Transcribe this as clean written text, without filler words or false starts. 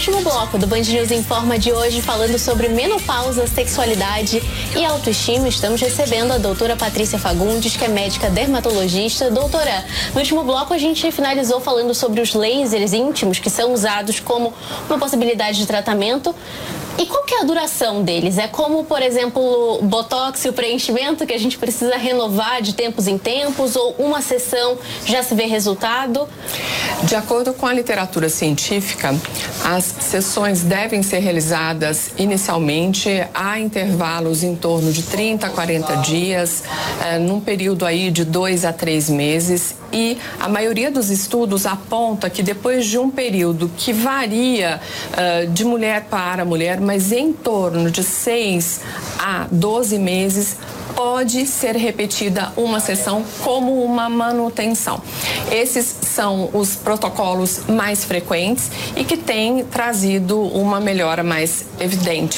último bloco do Band News Informa de hoje, falando sobre menopausa, sexualidade e autoestima, estamos recebendo a doutora Patrícia Fagundes, que é médica dermatologista. Doutora, no último bloco a gente finalizou falando sobre os lasers íntimos que são usados como uma possibilidade de tratamento. E qual que é a duração deles? É como, por exemplo, o botox e o preenchimento que a gente precisa renovar de tempos em tempos, ou uma sessão já se vê resultado? De acordo com a literatura científica, as sessões devem ser realizadas inicialmente a intervalos em torno de 30 a 40 dias, num período aí de 2 a 3 meses, e a maioria dos estudos aponta que depois de um período que varia de mulher para mulher, mas em torno de 6 a 12 meses, pode ser repetida uma sessão como uma manutenção. Esses são os protocolos mais frequentes e que têm trazido uma melhora mais evidente